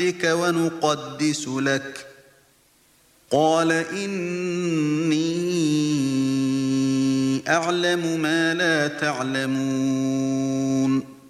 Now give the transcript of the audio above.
بك ونقدس لك قال إني أعلم ما لا تعلمون